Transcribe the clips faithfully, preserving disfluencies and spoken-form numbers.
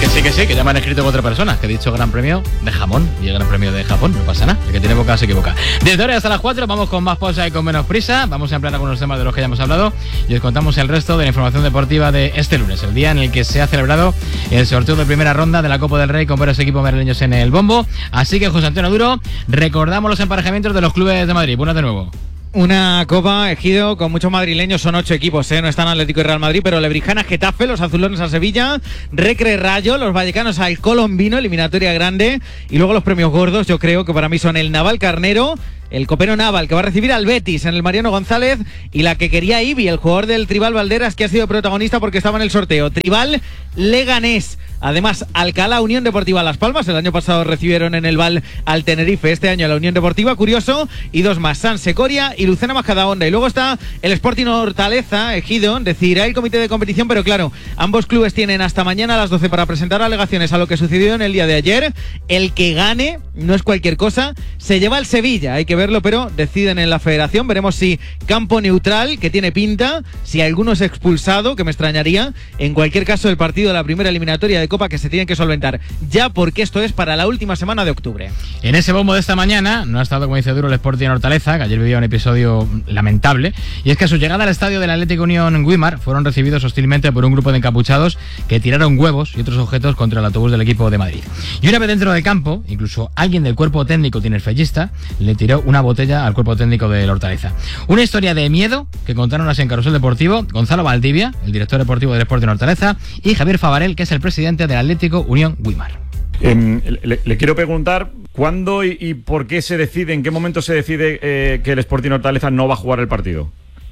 Que sí, que sí, que ya me han escrito cuatro personas, que he dicho Gran Premio de jamón y el Gran Premio de Japón, no pasa nada, el que tiene boca se equivoca. Desde ahora hasta las cuatro vamos con más pausa y con menos prisa, vamos a ampliar algunos temas de los que ya hemos hablado y os contamos el resto de la información deportiva de este lunes, el día en el que se ha celebrado el sorteo de primera ronda de la Copa del Rey con varios equipos madrileños en el bombo. Así que, José Antonio Duro, recordamos los emparejamientos de los clubes de Madrid. Buenas de nuevo. Una Copa, Ejido, con muchos madrileños, son ocho equipos, ¿eh? No están Atlético y Real Madrid, pero Lebrijana, Getafe, los azulones a Sevilla, Recre, Rayo, los vallecanos al Colombino, eliminatoria grande, y luego los premios gordos, yo creo que para mí son el Naval Carnero, el copero Naval, que va a recibir al Betis en el Mariano González, y la que quería Ibi, el jugador del Tribal Valderas, que ha sido protagonista porque estaba en el sorteo. Tribal Leganés. Además, Alcalá, Unión Deportiva Las Palmas. El año pasado recibieron en el Val al Tenerife, este año a la Unión Deportiva, curioso. Y dos más, San Secoria y Lucena Majadahonda. Y luego está el Sporting Hortaleza, Ejido, decidirá el comité de competición, pero claro, ambos clubes tienen hasta mañana a las doce para presentar alegaciones a lo que sucedió en el día de ayer. El que gane, no es cualquier cosa, se lleva al Sevilla. Hay que verlo, pero deciden en la federación. Veremos si campo neutral, que tiene pinta, si alguno es expulsado, que me extrañaría. En cualquier caso, el partido de la primera eliminatoria de Copa que se tiene que solventar ya, porque esto es para la última semana de octubre. En ese bombo de esta mañana no ha estado, como dice Duro, el Sporting Hortaleza, que ayer vivió un episodio lamentable, y es que a su llegada al estadio del Atlético Unión Güímar fueron recibidos hostilmente por un grupo de encapuchados que tiraron huevos y otros objetos contra el autobús del equipo de Madrid. Y una vez dentro del campo, incluso alguien del cuerpo técnico tinerfeyista le tiró una botella al cuerpo técnico del Hortaleza. Una historia de miedo que contaron así en Carrusel Deportivo Gonzalo Valdivia, el director deportivo del Sporting Hortaleza, y Javier Favarel, que es el presidente del Atlético Unión Güímar. Eh, le, le quiero preguntar cuándo y, y por qué se decide, en qué momento se decide eh, que el Sporting Hortaleza no va a jugar el partido.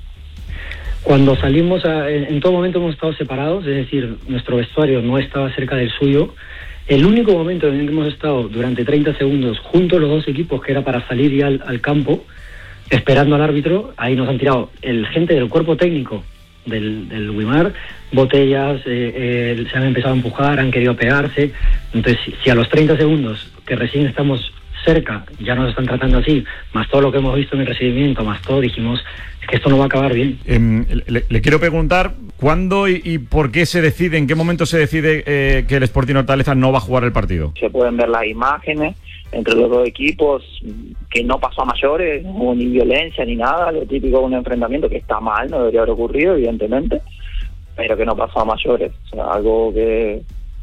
Cuando salimos, a, en, en todo momento hemos estado separados, es decir, nuestro vestuario no estaba cerca del suyo. El único momento en el que hemos estado durante treinta segundos juntos los dos equipos, que era para salir ya al, al campo, esperando al árbitro, ahí nos han tirado el gente del cuerpo técnico del, del Güímar, botellas, eh, eh, se han empezado a empujar, han querido pegarse. Entonces, si, si a los treinta segundos, que recién estamos cerca, ya nos están tratando así, más todo lo que hemos visto en el recibimiento, más todo, dijimos, es que esto no va a acabar bien. Eh, le, le quiero preguntar cuándo y, y por qué se decide, en qué momento se decide eh, que el Sporting Hortaleza no va a jugar el partido. Se pueden ver las imágenes entre los dos equipos, que no pasó a mayores, no hubo ni violencia ni nada, lo típico de un enfrentamiento que está mal, no debería haber ocurrido, evidentemente, pero que no pasó a mayores. O sea, algo que,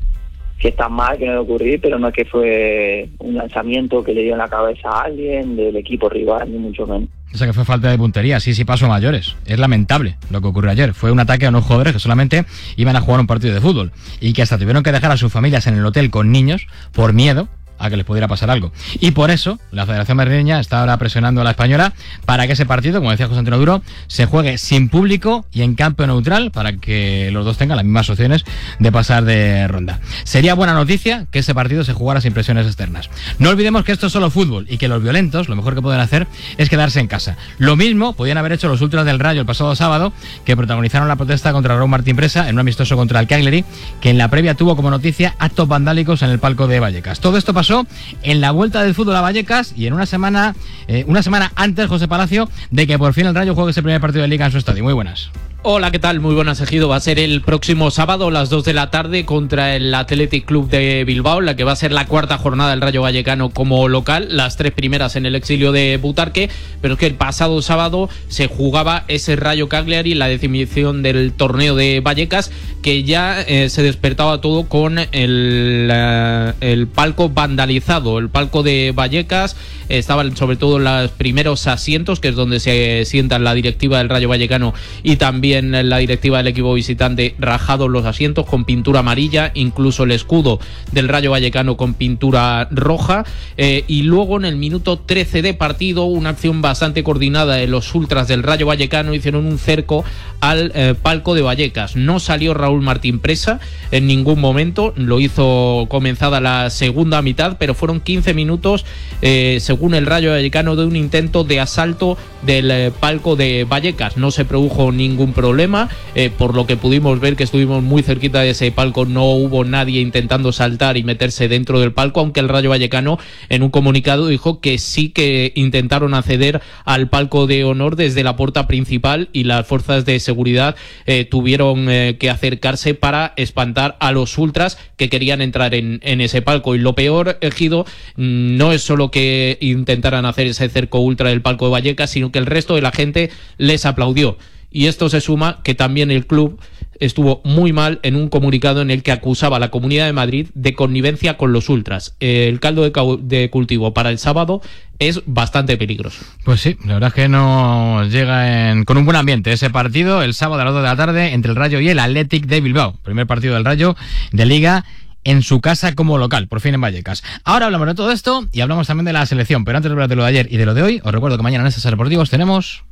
que está mal, que no debe ocurrir, pero no es que fue un lanzamiento que le dio en la cabeza a alguien del equipo rival, ni mucho menos. O sea, que fue falta de puntería, sí, sí pasó a mayores. Es lamentable lo que ocurrió ayer. Fue un ataque a unos jugadores que solamente iban a jugar un partido de fútbol y que hasta tuvieron que dejar a sus familias en el hotel con niños por miedo a que les pudiera pasar algo. Y por eso la Federación Madrileña está ahora presionando a la española para que ese partido, como decía José Antonio Duro, se juegue sin público y en campo neutral, para que los dos tengan las mismas opciones de pasar de ronda. Sería buena noticia que ese partido se jugara sin presiones externas. No olvidemos que esto es solo fútbol y que los violentos lo mejor que pueden hacer es quedarse en casa. Lo mismo podían haber hecho los ultras del Rayo el pasado sábado, que protagonizaron la protesta contra Raúl Martín Presa en un amistoso contra el Cagliari, que en la previa tuvo como noticia actos vandálicos en el palco de Vallecas. Todo esto pasó en la vuelta del fútbol a Vallecas y en una semana eh, una semana antes, José Palacio, de que por fin el Rayo juegue ese primer partido de Liga en su estadio. Muy buenas. Hola, ¿qué tal? Muy buenas, Ejido. Va a ser el próximo sábado a las dos de la tarde contra el Athletic Club de Bilbao, la que va a ser la cuarta jornada del Rayo Vallecano como local, las tres primeras en el exilio de Butarque, pero es que el pasado sábado se jugaba ese Rayo Cagliari, la definición del torneo de Vallecas, que ya eh, se despertaba todo con el, uh, el palco vandalizado. El palco de Vallecas eh, estaban sobre todo los primeros asientos, que es donde se sientan la directiva del Rayo Vallecano y también en la directiva del equipo visitante, rajados los asientos con pintura amarilla, incluso el escudo del Rayo Vallecano con pintura roja, eh, y luego en el minuto trece de partido, una acción bastante coordinada de los ultras del Rayo Vallecano, hicieron un cerco al eh, palco de Vallecas. No salió Raúl Martín Presa en ningún momento, lo hizo comenzada la segunda mitad, pero fueron quince minutos, eh, según el Rayo Vallecano, de un intento de asalto del eh, palco de Vallecas. No se produjo ningún problema problema. Eh, por lo que pudimos ver, que estuvimos muy cerquita de ese palco, no hubo nadie intentando saltar y meterse dentro del palco, aunque el Rayo Vallecano en un comunicado dijo que sí que intentaron acceder al palco de honor desde la puerta principal y las fuerzas de seguridad eh, tuvieron eh, que acercarse para espantar a los ultras que querían entrar en, en ese palco. Y lo peor, Ejido, no es solo que intentaran hacer ese cerco ultra del palco de Vallecas, sino que el resto de la gente les aplaudió. Y esto se suma que también el club estuvo muy mal en un comunicado en el que acusaba a la Comunidad de Madrid de connivencia con los ultras. El caldo de, cau- de cultivo para el sábado es bastante peligroso. Pues sí, la verdad es que no llega en, con un buen ambiente ese partido el sábado a las dos de la tarde entre el Rayo y el Athletic de Bilbao. Primer partido del Rayo de Liga en su casa como local, por fin en Vallecas. Ahora hablamos de todo esto y hablamos también de la selección, pero antes de hablar de lo de ayer y de lo de hoy, os recuerdo que mañana en estos deportivos tenemos...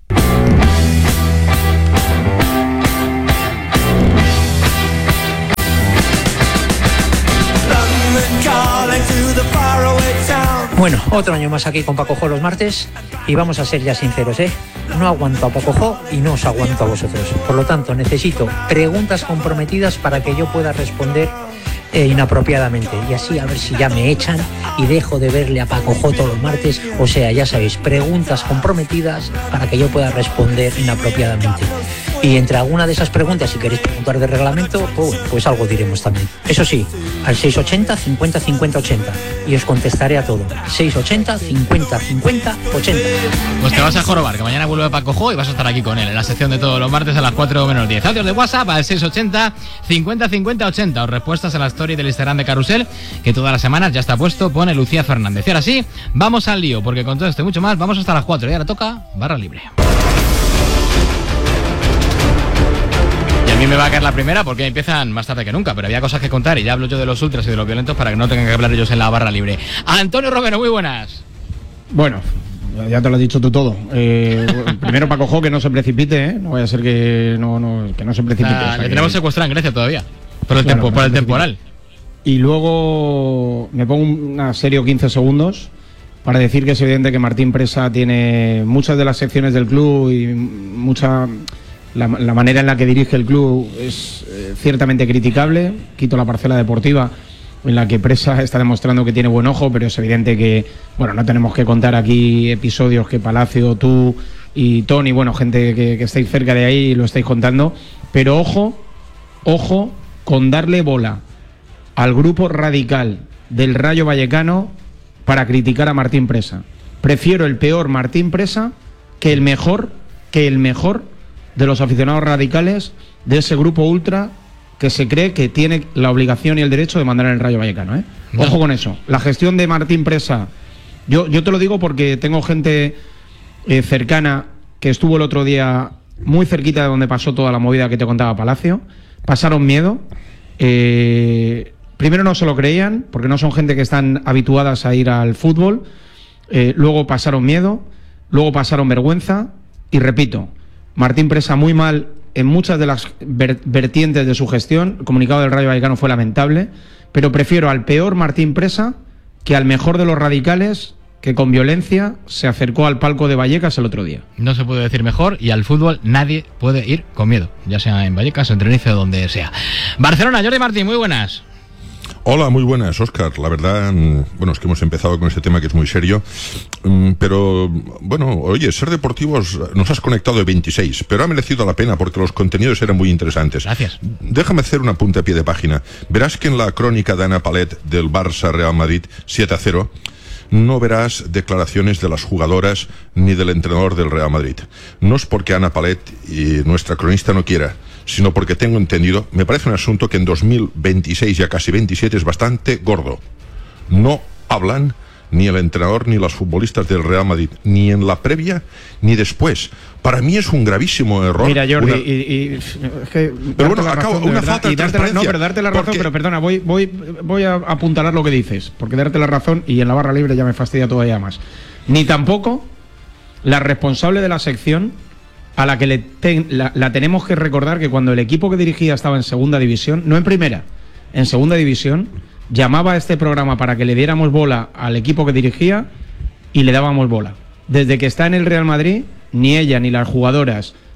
Bueno, otro año más aquí con Paco Jo los martes y vamos a ser ya sinceros, ¿eh? No aguanto a Paco Jo y no os aguanto a vosotros. Por lo tanto, necesito preguntas comprometidas para que yo pueda responder eh, inapropiadamente y así a ver si ya me echan y dejo de verle a Paco Jo todos los martes. O sea, ya sabéis, preguntas comprometidas para que yo pueda responder inapropiadamente. Y entre alguna de esas preguntas, si queréis preguntar de reglamento, pues, pues algo diremos también. Eso sí, al seis ochenta, cincuenta, cincuenta, ochenta. Y os contestaré a todo. seis ochenta, cincuenta, cincuenta, ochenta. Pues te vas a jorobar, que mañana vuelve Paco Jo y vas a estar aquí con él en la sección de todos los martes a las cuatro menos diez. Audios de WhatsApp al seis ochenta, cincuenta, cincuenta, ochenta. O respuestas en la story del Instagram de Carrusel, que todas las semanas ya está puesto, pone Lucía Fernández. Y ahora sí, vamos al lío, porque con todo esto y mucho más, vamos hasta las cuatro. Y ahora toca Barra Libre. Y a mí me va a caer la primera porque empiezan más tarde que nunca, pero había cosas que contar y ya hablo yo de los ultras y de los violentos para que no tengan que hablar ellos en la barra libre. Antonio Romero, muy buenas. Bueno, ya te lo has dicho tú todo. Eh, primero Paco Jo, que no se precipite, ¿eh? No vaya a ser que no, no, que no se precipite. Ah, o sea, le que... tenemos secuestrado en Grecia todavía, por el, Claro, tempo, no por el se temporal. Y luego me pongo una serie quince segundos para decir que es evidente que Martín Presa tiene muchas de las secciones del club y mucha... La, la manera en la que dirige el club es eh, ciertamente criticable. Quito la parcela deportiva en la que Presa está demostrando que tiene buen ojo, pero es evidente que, bueno, no tenemos que contar aquí episodios que Palacio, tú y Tony, bueno, gente que, que estáis cerca de ahí lo estáis contando, pero ojo, ojo con darle bola al grupo radical del Rayo Vallecano para criticar a Martín Presa. Prefiero el peor Martín Presa que el mejor, que el mejor de los aficionados radicales de ese grupo ultra que se cree que tiene la obligación y el derecho de mandar en el Rayo Vallecano, ¿eh? No. Ojo con eso. La gestión de Martín Presa, yo, yo te lo digo porque tengo gente eh, cercana que estuvo el otro día muy cerquita de donde pasó toda la movida que te contaba Palacio. Pasaron miedo. Eh, primero no se lo creían porque no son gente que están habituadas a ir al fútbol. Eh, luego pasaron miedo. Luego pasaron vergüenza. Y repito, Martín Presa muy mal en muchas de las ver- vertientes de su gestión. El comunicado del Rayo Vallecano fue lamentable, pero prefiero al peor Martín Presa que al mejor de los radicales que con violencia se acercó al palco de Vallecas el otro día. No se puede decir mejor, y al fútbol nadie puede ir con miedo, ya sea en Vallecas, en Tenerife o donde sea. Barcelona, Jordi Martín, muy buenas. Hola, muy buenas, Óscar. La verdad, bueno, es que hemos empezado con este tema que es muy serio, pero, bueno, oye, Ser Deportivos nos has conectado de veintiséis, pero ha merecido la pena porque los contenidos eran muy interesantes. Gracias. Déjame hacer una punta a pie de página. Verás que en la crónica de Ana Palet del Barça Real Madrid siete a cero, no verás declaraciones de las jugadoras ni del entrenador del Real Madrid. No es porque Ana Palet y nuestra cronista no quiera, sino porque tengo entendido, me parece un asunto que en dos mil veintiséis, ya casi veintisiete, es bastante gordo. No hablan ni el entrenador ni los futbolistas del Real Madrid, ni en la previa ni después. Para mí es un gravísimo error. Mira, Jordi, una... y, y, es que pero bueno, la acabo, razón, de una verdad, falta de y darte la, transparencia. no, pero darte la razón, porque... pero perdona, voy, voy, voy a apuntalar lo que dices, porque darte la razón y en la barra libre ya me fastidia todavía más. Ni tampoco la responsable de la sección, a la que le ten, la, la tenemos que recordar que cuando el equipo que dirigía estaba en segunda división, no en primera, en segunda división, llamaba a este programa para que le diéramos bola al equipo que dirigía y le dábamos bola. Desde que está en el Real Madrid, ni ella ni las jugadoras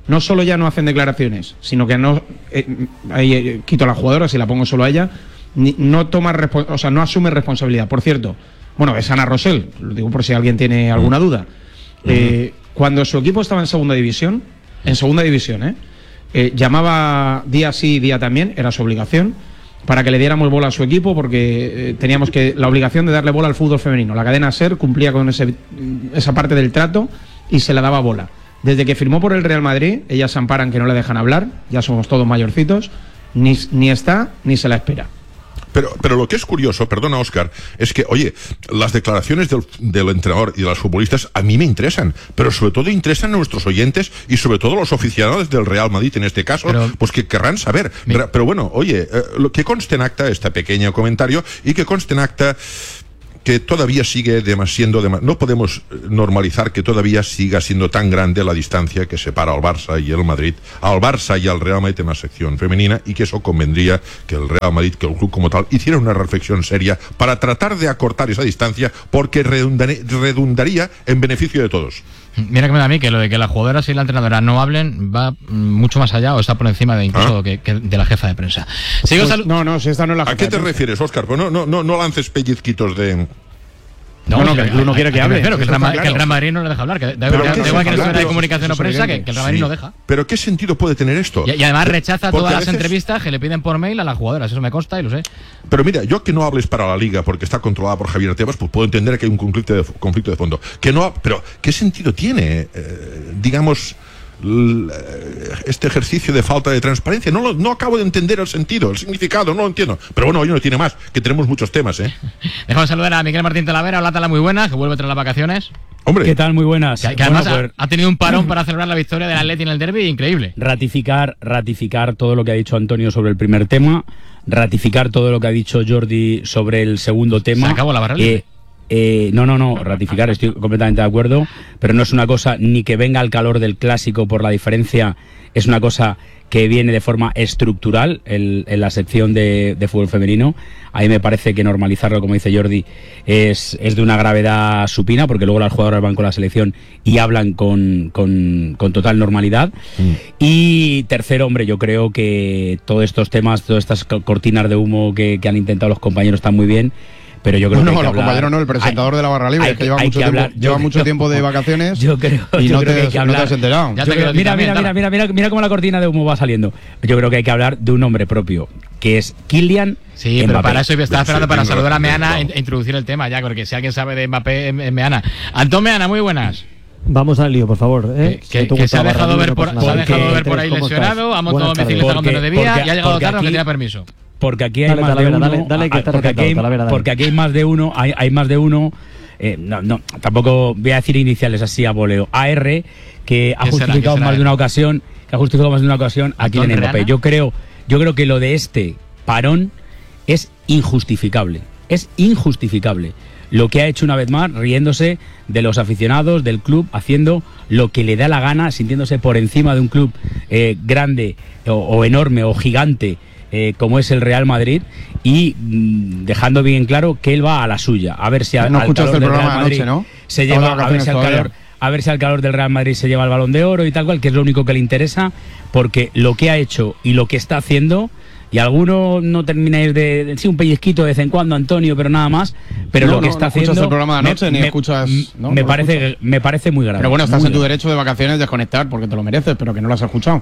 no solo ya no hacen declaraciones, sino que no, eh, ahí eh, quito a la jugadora, si la pongo solo a ella, ni, no toma, o sea, no asume responsabilidad. Por cierto, bueno, es Ana Rosell, lo digo por si alguien tiene alguna duda. Eh, cuando su equipo estaba en segunda división, en segunda división, ¿eh? Eh, llamaba día sí, día también, era su obligación, para que le diéramos bola a su equipo, porque eh, teníamos que la obligación de darle bola al fútbol femenino. La cadena SER cumplía con ese, esa parte del trato y se la daba bola. Desde que firmó por el Real Madrid, ellas se amparan que no le dejan hablar, ya somos todos mayorcitos, ni, ni está ni se la espera. Pero, pero lo que es curioso, perdona Óscar, es que, oye, las declaraciones del, del entrenador y de los futbolistas a mí me interesan, pero sobre todo interesan a nuestros oyentes y sobre todo a los aficionados del Real Madrid en este caso, pero, pues que querrán saber. Mi... Pero bueno, oye, eh, lo que conste en acta, este pequeño comentario, y que conste en acta que todavía sigue demasiado, dem no podemos normalizar que todavía siga siendo tan grande la distancia que separa al Barça y el Madrid, al Barça y al Real Madrid en la sección femenina, y que eso convendría que el Real Madrid, que el club como tal, hiciera una reflexión seria para tratar de acortar esa distancia, porque redundaría, redundaría en beneficio de todos. Mira que me da a mí que lo de que las jugadoras y la entrenadora no hablen va mucho más allá, o está por encima de incluso ¿Ah? que, que de la jefa de prensa. Sigo pues, no, no, si esta no es la jefa. ¿A qué te refieres, Óscar? Pues no, no, no, no lances pellizquitos de... No, no, que el club no quiere que hable. Pero que el, claro. que el Real Madrid no le deja hablar. Que da igual que no esté de comunicación o prensa, que, que el Real Madrid sí. no deja. Pero ¿qué sentido puede tener esto? Y, y además rechaza porque todas veces... las entrevistas que le piden por mail a las jugadoras. Eso me consta y lo sé. Pero mira, yo que no hables para la Liga porque está controlada por Javier Tebas, pues puedo entender que hay un conflicto de, conflicto de fondo. Que no, pero ¿qué sentido tiene, eh, digamos, este ejercicio de falta de transparencia? No, lo, no acabo de entender el sentido, el significado, no lo entiendo. Pero bueno, hoy no tiene más, que tenemos muchos temas, ¿eh? Dejamos saludar a Miguel Martín Talavera. Hola, Tala, muy buenas, que vuelve tras las vacaciones. Hombre. ¿Qué tal? Muy buenas. Que, que además bueno, pues, ha, ha tenido un parón para celebrar la victoria del Atleti en el derbi, increíble. Ratificar, ratificar todo lo que ha dicho Antonio sobre el primer tema, ratificar todo lo que ha dicho Jordi sobre el segundo tema. Se acabó la barra libre. Eh, Eh, no, no, no, ratificar, estoy completamente de acuerdo, pero no es una cosa ni que venga al calor del clásico por la diferencia, es una cosa que viene de forma estructural el, en la sección de, de fútbol femenino. A mí me parece que normalizarlo, como dice Jordi, es, es de una gravedad supina, porque luego las jugadoras van con la selección y hablan con, con, con total normalidad. Mm. Y tercero, hombre, yo creo que todos estos temas, todas estas cortinas de humo que, que han intentado los compañeros están muy bien. Pero yo creo no, que no, los compañeros no, el presentador hay, de la barra libre, hay, que lleva, mucho, que tiempo, hablar, lleva mucho creo, tiempo de vacaciones yo creo, y yo no, creo te, que hay que no hablar, te has enterado. Yo creo, mira, mira, mira, mira, mira, mira cómo la cortina de humo va saliendo. Yo creo que hay que hablar de un nombre propio, que es Kylian Sí, Mbappé. Pero para eso estaba esperando para saludar a Meana e introducir el tema ya, porque si alguien sabe de Mbappé, es Meana. Antón Meana, muy buenas. Vamos al lío, por favor. ¿eh? Que, que, que se ha dejado ver por, se ha dejado ver por ahí lesionado, ha montado bicicleta cuando no debía y ha llegado tarde aunque tenía permiso. Porque aquí hay dale, más Talavera, de uno. Dale, dale, que porque, aquí hay, Talavera, porque aquí hay más de uno. Hay, hay más de uno. Eh, no, no, tampoco voy a decir iniciales así a voleo. A R, que ha justificado más de una ocasión, que ha justificado más de una ocasión a Kylian Mbappé. Yo creo, yo creo que lo de este parón es injustificable. Es injustificable. Lo que ha hecho una vez más, riéndose de los aficionados, del club, haciendo lo que le da la gana, sintiéndose por encima de un club eh, grande o, o enorme o gigante eh, como es el Real Madrid, y mmm, dejando bien claro que él va a la suya. A ver si a, no al escuchaste calor el del programa Real Madrid anoche, ¿no? se lleva, a ver si al calor, a ver si al calor del Real Madrid se lleva el Balón de Oro y tal cual, que es lo único que le interesa, porque lo que ha hecho y lo que está haciendo. Y algunos no termináis de, de sí, un pellizquito de vez en cuando, Antonio, pero nada más. Pero no, lo que no, está no haciendo. Escuchas el programa de anoche, me, ni escuchas. No, me, no parece, escuchas. me parece muy grave. Pero bueno, estás muy en tu grave. derecho de vacaciones desconectar, porque te lo mereces, pero que no lo has escuchado.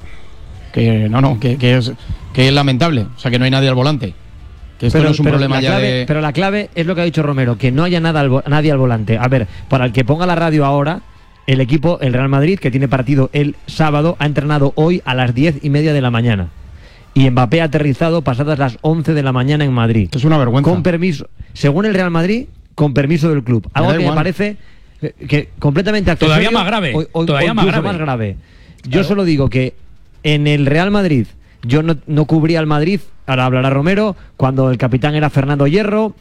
Que no, no, que, que, es, que es lamentable. O sea, que no hay nadie al volante. Que esto pero, no es un pero problema la ya clave, de. Pero la clave es lo que ha dicho Romero, que no haya nada al, nadie al volante. A ver, para el que ponga la radio ahora, el equipo, el Real Madrid, que tiene partido el sábado, ha entrenado hoy a las diez y media de la mañana. Y Mbappé ha aterrizado pasadas las once de la mañana en Madrid. Es una vergüenza. Con permiso, según el Real Madrid, con permiso del club. Algo me que igual. me parece que completamente accesorio. Todavía más grave. O, o, todavía o más grave. más grave. Yo claro. solo digo que en el Real Madrid, yo no, no cubría al Madrid, ahora hablará Romero, cuando el capitán era Fernando Hierro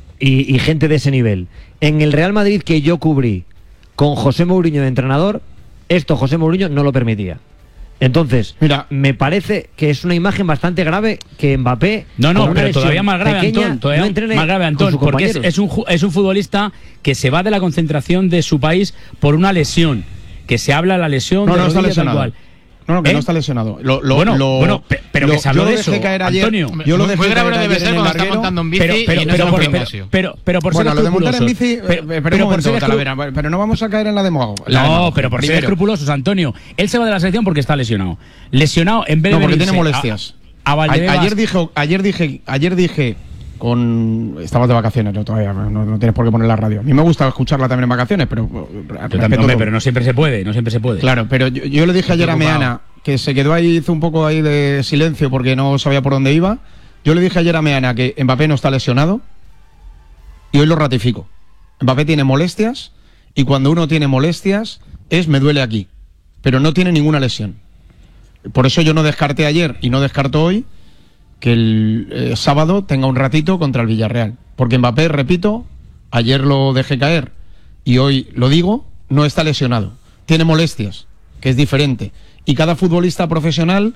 y, y gente de ese nivel. En el Real Madrid que yo cubrí con José Mourinho de entrenador, esto José Mourinho no lo permitía. Entonces, mira, me parece que es una imagen bastante grave que Mbappé. No, no, pero todavía más grave, pequeña, Antón. Todavía no más grave, Antón, porque es, es, un, es un futbolista que se va de la concentración de su país por una lesión. Que se habla de la lesión no, de no rodilla, está lesionado. Tal cual. No, no, que ¿Eh? no está lesionado. Lo, lo, bueno, lo, bueno, pe- pero lo, que se habló yo de lo dejé eso, caer ayer. Antonio. Yo lo dejé Muy grave caer debe ayer ser en el cuando está larguero. montando en bici Pero, pero, y no pero, es un por- gimnasio. pero, pero por Bueno, ser lo de montar en escrupulosos. bici, Pero, espera pero un por momento, ser escru- Talavera, pero no vamos a caer en la demagogia. No, pero por ser Primero, escrupulosos, Antonio. Él se va de la selección porque está lesionado. Lesionado en vez de no, porque tiene venirse molestias. A, a Valdebebas. A- ayer dije, ayer dije, ayer dije con estabas de vacaciones, no todavía no, no tienes por qué poner la radio. A mí me gusta escucharla también en vacaciones, pero Yo respeto también, hombre, todo. pero no siempre se puede, no siempre se puede. Claro, pero yo, yo le dije ayer a Meana que se quedó ahí, hizo un poco ahí de silencio porque no sabía por dónde iba. Yo le dije ayer a Meana que Mbappé no está lesionado y hoy lo ratifico. Mbappé tiene molestias y cuando uno tiene molestias es me duele aquí, pero no tiene ninguna lesión. Por eso yo no descarté ayer y no descarto hoy que el eh, sábado tenga un ratito contra el Villarreal. Porque Mbappé, repito, ayer lo dejé caer y hoy lo digo, no está lesionado. Tiene molestias, que es diferente. Y cada futbolista profesional,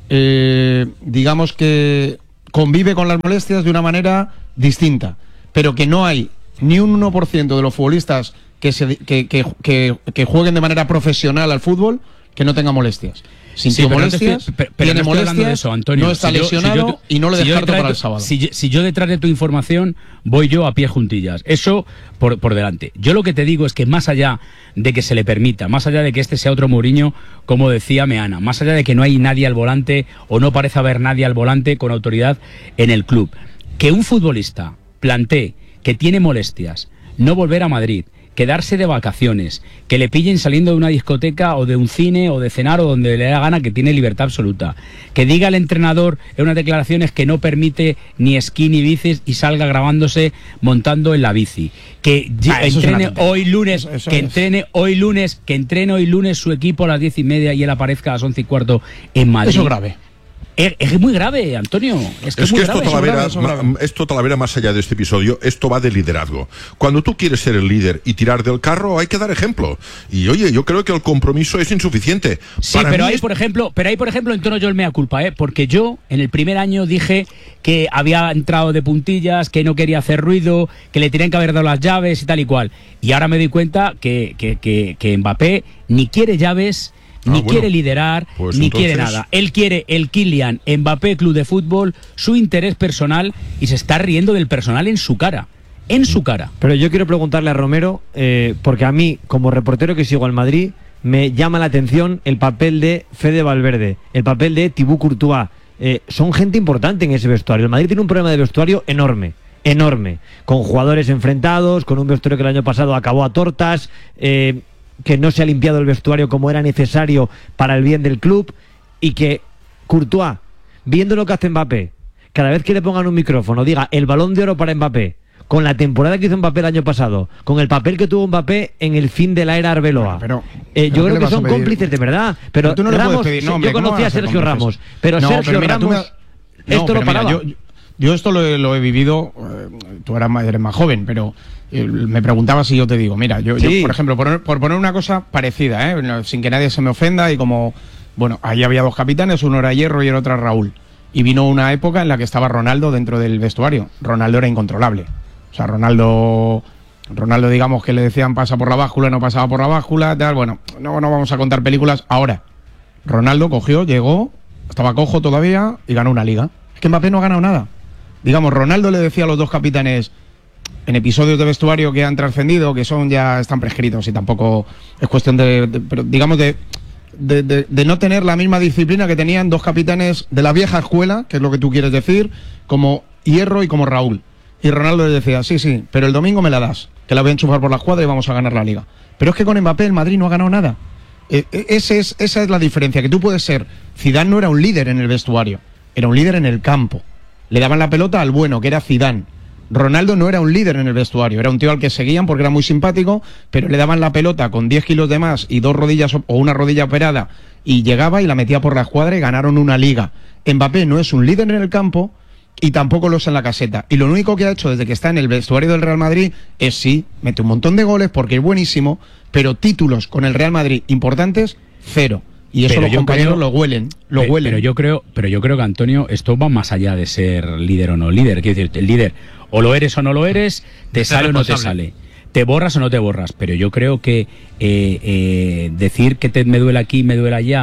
eh, digamos que convive con las molestias de una manera distinta. Pero que no hay ni un uno por ciento de los futbolistas que, se, que, que, que, que jueguen de manera profesional al fútbol que no tenga molestias. Sintió Sí, pero molestias, antes que- pero- pero tiene no estoy hablando molestias, de eso, Antonio. no está Si yo- lesionado si yo- y no le si yo descarto detrás para de- el sábado. Si, yo- si yo detrás de tu información voy yo a pie juntillas, eso por, por delante. Yo lo que te digo es que más allá de que se le permita, más allá de que este sea otro Mourinho, como decía Meana, más allá de que no hay nadie al volante o no parece haber nadie al volante con autoridad en el club, que un futbolista plantee que tiene molestias, no volver a Madrid, quedarse de vacaciones, que le pillen saliendo de una discoteca o de un cine o de cenar o donde le dé la gana, que tiene libertad absoluta, que diga el entrenador en unas declaraciones que no permite ni esquí ni bicis y salga grabándose montando en la bici, que Ah, eso es una entrene tontería. hoy lunes, Eso- eso que es. entrene hoy lunes, que entrene hoy lunes su equipo a las diez y media y él aparezca a las once y cuarto en Madrid. Eso es grave. Es, es muy grave, Antonio. Es que es, Es muy que esto grave. Talavera, eso es grave. ma- esto, Talavera, más allá de este episodio, esto va de liderazgo. Cuando tú quieres ser el líder y tirar del carro, hay que dar ejemplo. Y oye, yo creo que el compromiso es insuficiente. Sí, Para pero mí ahí, es- por ejemplo, pero ahí, por ejemplo, en tono yo el mea culpa, ¿eh? Porque yo, en el primer año, dije que había entrado de puntillas, que no quería hacer ruido, que le tenían que haber dado las llaves y tal y cual. Y ahora me doy cuenta que, que, que, que Mbappé ni quiere llaves, Ah, ni bueno. quiere liderar, Pues ni entonces- quiere nada. Él quiere el Kylian Mbappé Club de Fútbol, su interés personal, y se está riendo del personal en su cara. En su cara. Pero yo quiero preguntarle a Romero, eh, porque a mí, como reportero que sigo al Madrid, me llama la atención el papel de Fede Valverde, el papel de Thibaut Courtois. Eh, son gente importante en ese vestuario. El Madrid tiene un problema de vestuario enorme, enorme, con jugadores enfrentados, con un vestuario que el año pasado acabó a tortas, eh, que no se ha limpiado el vestuario como era necesario para el bien del club, y que Courtois, viendo lo que hace Mbappé, cada vez que le pongan un micrófono, diga el Balón de Oro para Mbappé, con la temporada que hizo Mbappé el año pasado, con el papel que tuvo Mbappé en el fin de la era Arbeloa. Bueno, pero- Eh, ¿pero yo qué creo le que vas a son pedir? cómplices de verdad. Pero Pero tú no le Ramos, puedes pedir, no, hombre, yo ¿cómo conocía a vas a ser Sergio cómplices? Ramos, pero No, Sergio pero mira, tú Ramos me- esto No, lo pero mira, paraba. yo, yo esto lo, he- lo he vivido, eh, tú eras más, eres más joven, pero eh, me preguntabas y yo te digo, mira, yo, yo, Sí. por ejemplo, por, por poner una cosa parecida, ¿eh? No, sin que nadie se me ofenda, y como, bueno, ahí había dos capitanes, uno era Hierro y el otro era Raúl. Y vino una época en la que estaba Ronaldo dentro del vestuario. Ronaldo era incontrolable. O sea, Ronaldo... Ronaldo, digamos que le decían pasa por la báscula, no pasaba por la báscula, tal. Bueno, no, no vamos a contar películas. Ahora, Ronaldo cogió, llegó, estaba cojo todavía y ganó una liga. Es que Mbappé no ha ganado nada. Digamos, Ronaldo le decía a los dos capitanes en episodios de vestuario que han trascendido, que son ya están prescritos y tampoco es cuestión de, de- pero digamos de, de, de- de no tener la misma disciplina que tenían dos capitanes de la vieja escuela, que es lo que tú quieres decir, como Hierro y como Raúl. Y Ronaldo le decía, sí, sí, pero el domingo me la das, que la voy a enchufar por la escuadra y vamos a ganar la liga. Pero es que con Mbappé el Madrid no ha ganado nada. Eh, eh, ese es, esa es la diferencia, que tú puedes ser... Zidane no era un líder en el vestuario, era un líder en el campo. Le daban la pelota al bueno, que era Zidane. Ronaldo no era un líder en el vestuario, era un tío al que seguían porque era muy simpático, pero le daban la pelota con diez kilos de más y dos rodillas o una rodilla operada, y llegaba y la metía por la escuadra y ganaron una liga. Mbappé no es un líder en el campo y tampoco lo es en la caseta. Y lo único que ha hecho desde que está en el vestuario del Real Madrid es sí, mete un montón de goles porque es buenísimo, pero títulos con el Real Madrid importantes, cero. Y eso Pero los yo compañeros creo- lo huelen, lo Pe- huelen. Pero yo creo, pero yo creo que Antonio, esto va más allá de ser líder o no líder. Quiero decir, el líder o lo eres o no lo eres, te De ser sale o no te responsable. sale. Te borras o no te borras. Pero yo creo que eh, eh, decir que te, me duele aquí, me duele allá,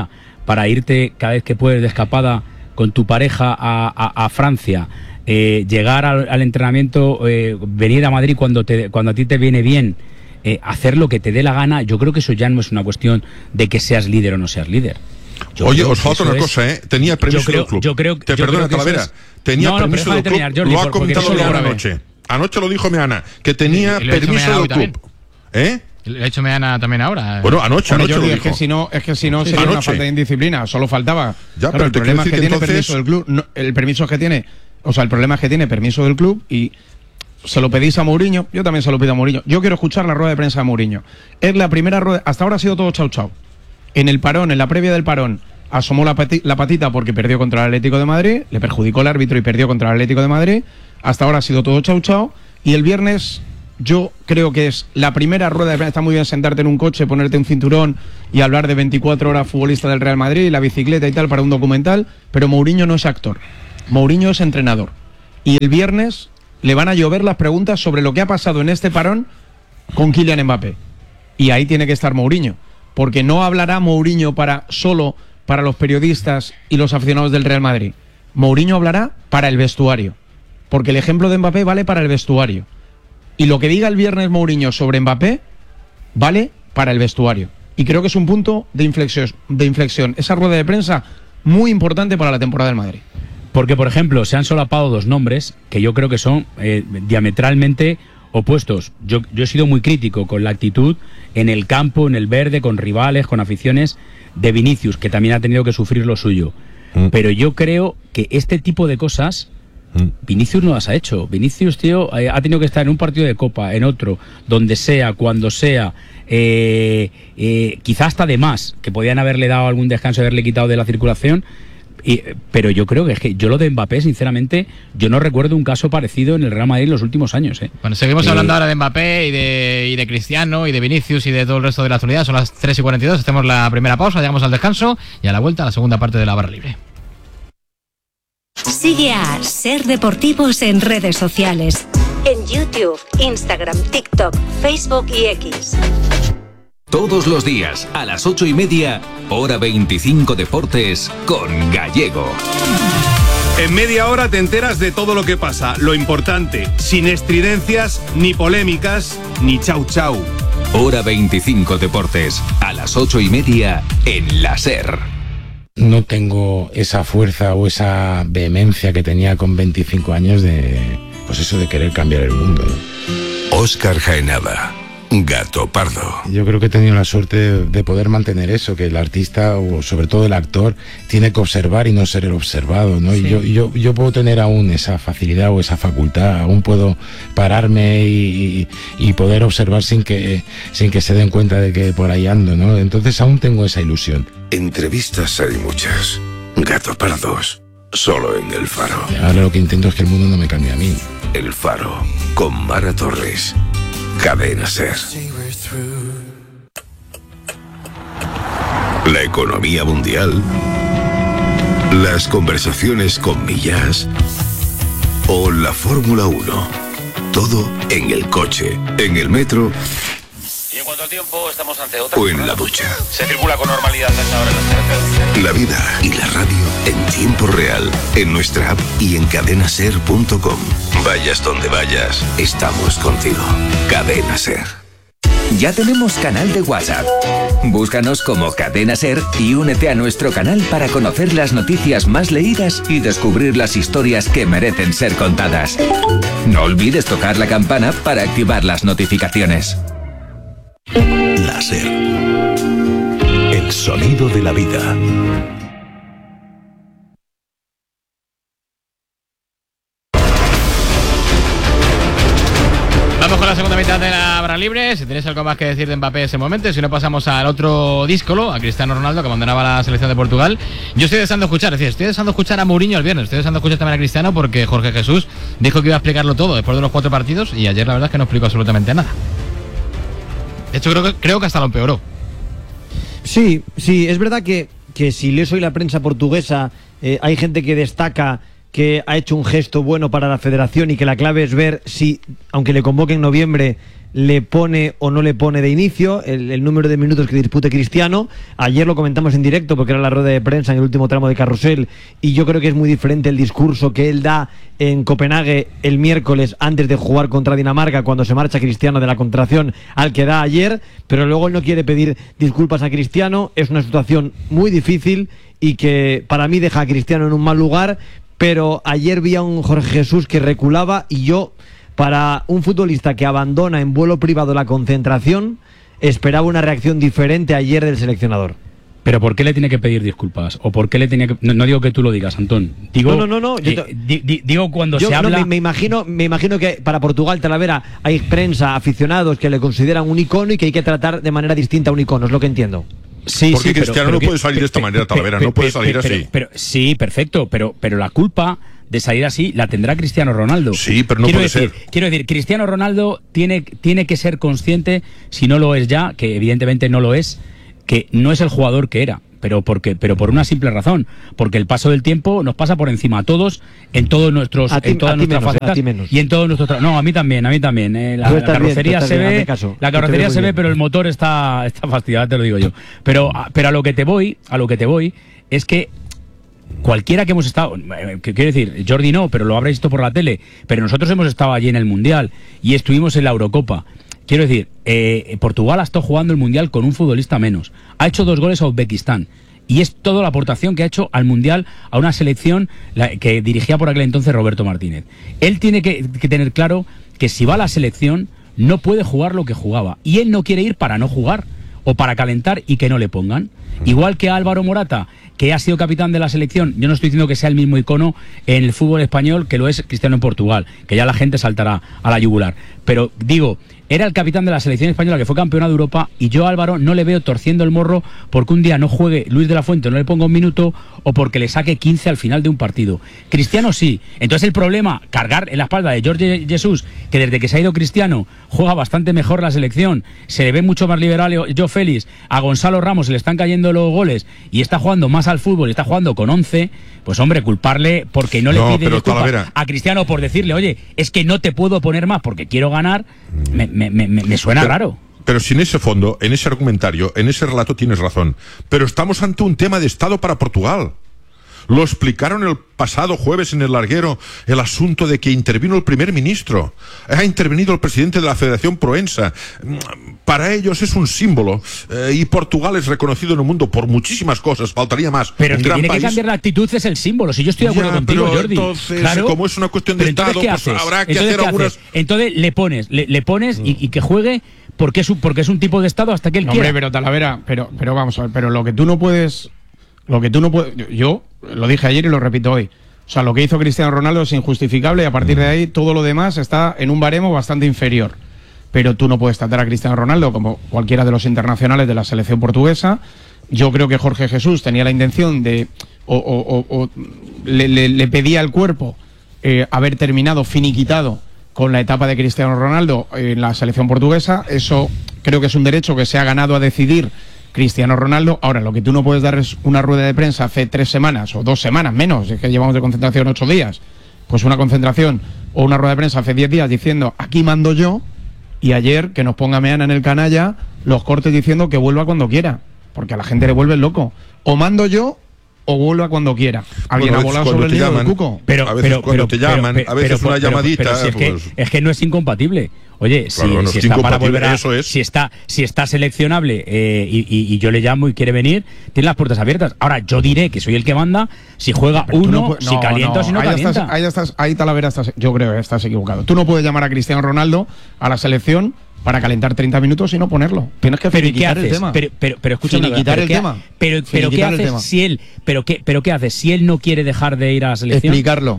para irte cada vez que puedes de escapada con tu pareja a, a, a Francia, eh, llegar al, al entrenamiento, eh, venir a Madrid cuando, te, cuando a ti te viene bien, eh, hacer lo que te dé la gana, yo creo que eso ya no es una cuestión de que seas líder o no seas líder. Yo Oye, os falta una es, cosa, ¿eh? Tenía permiso creo, del club. Yo creo, Te yo perdona, creo Talavera. Es... Tenía no, permiso no, del club. terminar, Jordi, lo ha por, comentado Meana anoche. Anoche lo dijo Meana, que tenía y, y permiso del club. También. ¿Eh? Lo ha hecho Meana también ahora. Bueno, anoche, Hombre, anoche Jordi, lo es dijo. que si no, es que si no sí, sería anoche. una falta de indisciplina, solo faltaba. Ya, claro, pero el problema es que, que tiene entonces... permiso del club. No, el permiso es que tiene, o sea, el problema es que tiene permiso del club y se lo pedís a Mourinho, yo también se lo pido a Mourinho. Yo quiero escuchar la rueda de prensa de Mourinho. Es la primera rueda, hasta ahora ha sido todo chau chau. En el parón, en la previa del parón, asomó la, pati, la patita porque perdió contra el Atlético de Madrid, le perjudicó el árbitro y perdió contra el Atlético de Madrid. Hasta ahora ha sido todo chau chau. Y el viernes, yo creo que es la primera rueda de prensa. Está muy bien sentarte en un coche, ponerte un cinturón y hablar de veinticuatro horas futbolista del Real Madrid, la bicicleta y tal para un documental, pero Mourinho no es actor. Mourinho es entrenador. Y el viernes le van a llover las preguntas sobre lo que ha pasado en este parón con Kylian Mbappé. Y ahí tiene que estar Mourinho, porque no hablará Mourinho para solo para los periodistas y los aficionados del Real Madrid. Mourinho hablará para el vestuario, porque el ejemplo de Mbappé vale para el vestuario. Y lo que diga el viernes Mourinho sobre Mbappé vale para el vestuario. Y creo que es un punto de inflexión, de inflexión. Esa rueda de prensa muy importante para la temporada del Madrid. Porque, por ejemplo, se han solapado dos nombres que yo creo que son eh, diametralmente opuestos. Yo, yo he sido muy crítico con la actitud en el campo, en el verde, con rivales, con aficiones de Vinicius, que también ha tenido que sufrir lo suyo. Mm. Pero yo creo que este tipo de cosas mm. Vinicius no las ha hecho. Vinicius, tío, eh, ha tenido que estar en un partido de Copa, en otro, donde sea, cuando sea, eh, eh, quizá hasta de más, que podían haberle dado algún descanso, haberle quitado de la circulación. Y, pero yo creo que es que yo lo de Mbappé, sinceramente, yo no recuerdo un caso parecido en el Real Madrid en los últimos años. ¿eh? Bueno, seguimos eh, hablando ahora de Mbappé y de, y de Cristiano y de Vinicius y de todo el resto de la actualidad. Son las tres y cuarenta y dos, hacemos la primera pausa, llegamos al descanso y a la vuelta a la segunda parte de la barra libre. Sigue a Ser Deportivos en redes sociales. En YouTube, Instagram, TikTok, Facebook y X. Todos los días, a las ocho y media, hora veinticinco Deportes, con Gallego. En media hora te enteras de todo lo que pasa, lo importante, sin estridencias, ni polémicas, ni chau chau. Hora veinticinco Deportes, a las ocho y media, en la SER. No tengo esa fuerza o esa vehemencia que tenía con veinticinco años de, pues eso de querer cambiar el mundo, ¿no? Óscar Jaenada. Gato Pardo. Yo creo que he tenido la suerte de, de poder mantener eso, que el artista o sobre todo el actor tiene que observar y no ser el observado, ¿no? Sí. Y yo, yo, yo puedo tener aún esa facilidad o esa facultad, aún puedo pararme y, y, y poder observar sin que, sin que se den cuenta de que por ahí ando, ¿no? Entonces aún tengo esa ilusión. Entrevistas hay muchas. Gato Pardos, solo en El Faro. Ahora lo que intento es que el mundo no me cambie a mí. El Faro, con Mara Torres. Cadena SER. La economía mundial, las conversaciones con Millas o la Fórmula uno. Todo en el coche, en el metro. Y en cuanto al tiempo, estamos ante otra. O en la ducha. Se circula con normalidad a esta hora en las carreteras. La vida y la radio en tiempo real, en nuestra app y en cadena ser punto com. Vayas donde vayas, estamos contigo. Cadena SER. Ya tenemos canal de WhatsApp. Búscanos como Cadena SER y únete a nuestro canal para conocer las noticias más leídas y descubrir las historias que merecen ser contadas. No olvides tocar la campana para activar las notificaciones. La SER. El sonido de la vida. Vamos con la segunda mitad de la barra libre. Si tenéis algo más que decir de Mbappé en ese momento, si no pasamos al otro díscolo, a Cristiano Ronaldo, que abandonaba la selección de Portugal. Yo estoy deseando escuchar, es decir, estoy deseando escuchar a Mourinho el viernes, estoy deseando escuchar también a Cristiano, porque Jorge Jesús dijo que iba a explicarlo todo después de los cuatro partidos y ayer la verdad es que no explicó absolutamente nada. De hecho, creo que, creo que hasta lo empeoró. Sí, sí, es verdad que, que si lees hoy la prensa portuguesa, eh, hay gente que destaca que ha hecho un gesto bueno para la federación y que la clave es ver si, aunque le convoque en noviembre, le pone o no le pone de inicio, el, el número de minutos que dispute Cristiano. Ayer lo comentamos en directo porque era la rueda de prensa en el último tramo de Carrusel, y yo creo que es muy diferente el discurso que él da en Copenhague el miércoles antes de jugar contra Dinamarca, cuando se marcha Cristiano de la contratación, al que da ayer, pero luego él no quiere pedir disculpas a Cristiano. Es una situación muy difícil y que para mí deja a Cristiano en un mal lugar, pero ayer vi a un Jorge Jesús que reculaba, y yo, para un futbolista que abandona en vuelo privado la concentración, esperaba una reacción diferente ayer del seleccionador. ¿Pero por qué le tiene que pedir disculpas? ¿O por qué le tiene que...? No, no digo que tú lo digas, Antón. Digo, no, no, no. no. Yo, eh, di, di, digo cuando yo, se habla... No, me, me, imagino, me imagino que para Portugal, Talavera, hay prensa, aficionados que le consideran un icono y que hay que tratar de manera distinta a un icono, es lo que entiendo. Sí, Porque sí, Cristiano pero, pero no que, puede salir de esta manera, Talavera, no puede salir pero, así. Pero, pero, sí, perfecto, pero, pero la culpa de salir así la tendrá Cristiano Ronaldo. Sí, pero no quiero puede decir, ser. Quiero decir, Cristiano Ronaldo tiene, tiene que ser consciente, si no lo es ya, que evidentemente no lo es, que no es el jugador que era. Pero, porque, pero por una simple razón, porque el paso del tiempo nos pasa por encima a todos, en todos nuestros, a ti, en todas a ti nuestras menos, facetas a ti menos. y en todos nuestros. No, a mí también, a mí también. Eh, la, la carrocería bien, se bien, ve, caso. la carrocería se ve, bien. pero el motor está, está fastidiado, te lo digo yo. Pero, pero a lo que te voy, a lo que te voy, es que cualquiera que hemos estado, que quiero decir, Jordi no, pero lo habréis visto por la tele, pero nosotros hemos estado allí en el Mundial y estuvimos en la Eurocopa. Quiero decir, eh, Portugal ha estado jugando el Mundial con un futbolista menos. Ha hecho dos goles a Uzbekistán. Y es toda la aportación que ha hecho al Mundial a una selección la, que dirigía por aquel entonces Roberto Martínez. Él tiene que, que tener claro que si va a la selección no puede jugar lo que jugaba. Y él no quiere ir para no jugar o para calentar y que no le pongan. Igual que a Álvaro Morata, que ha sido capitán de la selección. Yo no estoy diciendo que sea el mismo icono en el fútbol español que lo es Cristiano en Portugal, que ya la gente saltará a la yugular. Pero digo, era el capitán de la selección española que fue campeona de Europa, y yo a Álvaro no le veo torciendo el morro porque un día no juegue Luis de la Fuente, no le ponga un minuto, o porque le saque quince al final de un partido. Cristiano sí. Entonces el problema, cargar en la espalda de Jorge Jesús, que desde que se ha ido Cristiano juega bastante mejor la selección, se le ve mucho más liberal Joao Félix, a Gonzalo Ramos se le están cayendo los goles y está jugando más al fútbol y está jugando con once, pues hombre, culparle porque no le No, pide pero disculpas Talavera, a Cristiano por decirle, oye, es que no te puedo poner más porque quiero ganar, me, me, me, me suena pero, raro. Pero si en ese fondo, en ese argumentario, en ese relato tienes razón. Pero estamos ante un tema de Estado para Portugal. Lo explicaron el pasado jueves en el larguero, el asunto de que intervino el primer ministro. Ha intervenido el presidente de la Federación Proensa. Para ellos es un símbolo. Eh, y Portugal es reconocido en el mundo por muchísimas cosas. Faltaría más. Pero un el que gran tiene país. que cambiar la actitud es el símbolo. Si yo estoy de acuerdo Ya, contigo, pero Jordi. entonces, Claro. como es una cuestión de Pero Estado, entonces, ¿qué pues haces? habrá que Entonces, hacer ¿qué algunas... haces? Entonces le pones, le, le pones y, y que juegue porque es, un, porque es un tipo de Estado hasta que él No, quiera. hombre, pero Talavera, pero, pero vamos a ver, pero lo que tú no puedes, lo que tú no puedes, yo, yo lo dije ayer y lo repito hoy. O sea, lo que hizo Cristiano Ronaldo es injustificable y a partir de ahí todo lo demás está en un baremo bastante inferior. Pero tú no puedes tratar a Cristiano Ronaldo como cualquiera de los internacionales de la selección portuguesa. Yo creo que Jorge Jesús tenía la intención de, o, o, o, o le, le, le pedía al cuerpo eh, haber terminado, finiquitado con la etapa de Cristiano Ronaldo en la selección portuguesa. Eso creo que es un derecho que se ha ganado a decidir Cristiano Ronaldo. Ahora, lo que tú no puedes dar es una rueda de prensa hace tres semanas o dos semanas menos, es que llevamos de concentración ocho días, pues una concentración o una rueda de prensa hace diez días diciendo aquí mando yo, y ayer que nos ponga Meana en el canalla los cortes diciendo que vuelva cuando quiera, porque a la gente le vuelve loco. O mando yo o vuelva cuando quiera. Alguien Bueno, ha volado cuando sobre el te nido del llaman, cuco. Pero, a veces pero, cuando pero, te llaman, pero, a veces pero, una pero, llamadita, pero si es, pues... que, es que no es incompatible. Oye, si, Claro, no si es está para incompatible, volver a, eso es. si está, si está seleccionable eh, y, y, y yo le llamo y quiere venir, tiene las puertas abiertas. Ahora yo diré que soy el que manda si juega Pero tú uno, no puedes- si no, calienta no, o si no ahí calienta. Estás, ahí estás, ahí Talavera estás, yo creo que estás equivocado. Tú no puedes llamar a Cristiano Ronaldo a la selección para calentar treinta minutos y no ponerlo. Tienes que Pero ¿y qué finiquitar el haces? tema. Pero, pero, pero escúchame, Finiquitar pero el ¿qué- tema. Pero, pero ¿qué Finiquitar el haces tema. si él, pero qué, pero qué haces si él no quiere dejar de ir a la selección? Explicarlo.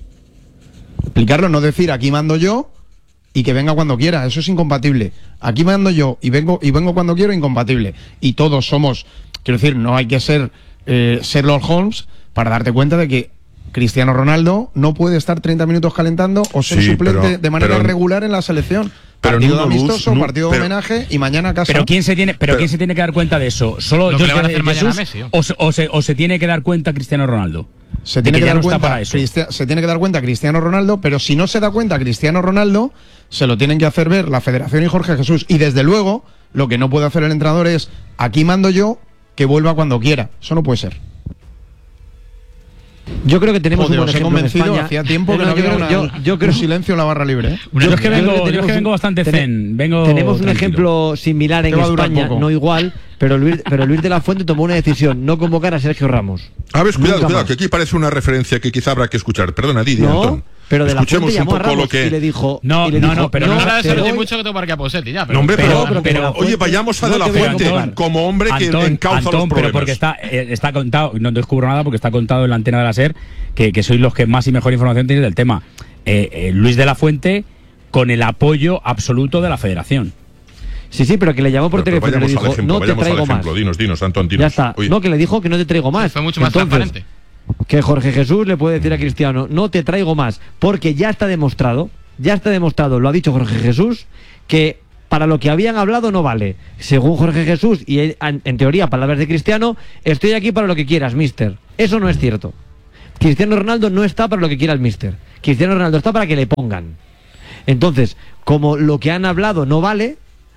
Explicarlo, no decir aquí mando yo y que venga cuando quiera. Eso es incompatible. Aquí mando yo y vengo y vengo cuando quiero, incompatible. Y todos somos, quiero decir, no hay que ser eh, Sherlock Holmes para darte cuenta de que Cristiano Ronaldo no puede estar treinta minutos calentando o ser Sí, suplente pero- de manera pero- regular en la selección. pero partido de Nuno Luz, amistoso, Nu- partido de pero- homenaje y mañana a casa. Pero quién se tiene, pero, Pero- quién se tiene que dar cuenta de eso, solo Lo que le Jorge van a hacer mañana a Jesús, Messi, ¿o? o, se, o, se, o se tiene que dar cuenta Cristiano Ronaldo. Se tiene, que que ya dar no está cuenta, para eso. Cristia- se tiene que dar cuenta Cristiano Ronaldo, pero si no se da cuenta Cristiano Ronaldo, se lo tienen que hacer ver la Federación y Jorge Jesús. Y desde luego, lo que no puede hacer el entrenador es, aquí mando yo, que vuelva cuando quiera. Eso no puede ser. Yo creo que tenemos Joder, un buen os he ejemplo en convencido, España. hacía tiempo que Eh, no, no, yo había creo- una- yo- yo creo- un silencio en la barra libre. ¿eh? Yo es que vengo, creo que yo es tenemos que vengo un- bastante tene- zen. Vengo Tenemos un tranquilo. ejemplo similar en Te va a durar España, poco. no igual, pero Luis, pero Luis de la Fuente tomó una decisión, no convocar a Sergio Ramos. A ver, cuidado, Nunca cuidado, más. que aquí parece una referencia que quizá habrá que escuchar. Perdona, Didi, No, Antón. pero de la Escuchemos Fuente un llamó a poco Ramos lo que... y le dijo... No, y le no, dijo, no, pero No, no, ahora te se lo doy- di mucho que tengo para que a Posetti, ya. Pero, No, hombre, pero, pero- pero- pero- oye, vayamos a no De La te voy a Fuente tocar. como hombre que Antón, encauza Antón, los pero problemas. porque está, eh, está contado, no descubro nada porque está contado en la antena de la SER, que, que sois los que más y mejor información tenéis del tema. Eh, eh, Luis de la Fuente con el apoyo absoluto de la Federación. Sí, sí, pero que le llamó por Pero, pero teléfono y le vayamos al dijo, ejemplo, no te vayamos al traigo más. ejemplo. Dinos, dinos, Antón, dinos. Ya está. Oye. No, que le dijo que no te traigo más. fue mucho más Entonces, transparente. que Jorge Jesús le puede decir a Cristiano, no te traigo más, porque ya está demostrado, ya está demostrado, lo ha dicho Jorge Jesús, que para lo que habían hablado no vale. Según Jorge Jesús, y él, en, en teoría, palabras de Cristiano, estoy aquí para lo que quieras, mister. Eso no es cierto. Cristiano Ronaldo no está para lo que quiera el mister. Cristiano Ronaldo está para que le pongan. Entonces, como lo que han hablado no vale,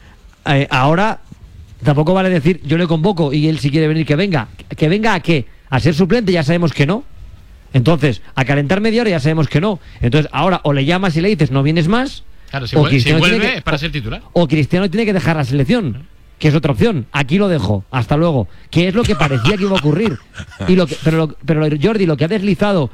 eh, ahora tampoco vale decir yo le convoco y él si quiere venir que venga. ¿Que venga a qué? ¿A ser suplente? Ya sabemos que no. Entonces, a calentar media hora ya sabemos que no. Entonces, ahora o le llamas y le dices no vienes más, Claro, si, o vuel- si Cristiano vuelve tiene que- es para ser titular. o Cristiano tiene que dejar la selección, que es otra opción. Aquí lo dejo, hasta luego. Que es lo que parecía que iba a ocurrir. Y lo que, pero, lo- pero Jordi, lo que ha deslizado